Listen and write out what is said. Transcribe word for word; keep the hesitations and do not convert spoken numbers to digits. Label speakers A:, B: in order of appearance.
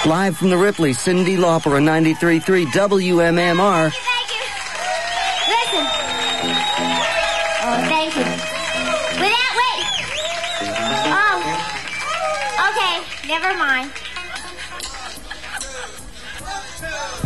A: Live from the Ripley, Cyndi Lauper on ninety-three point three W M M R.
B: Thank you, thank you. Listen. Oh, thank you. Without, wait. Oh. Okay, never mind.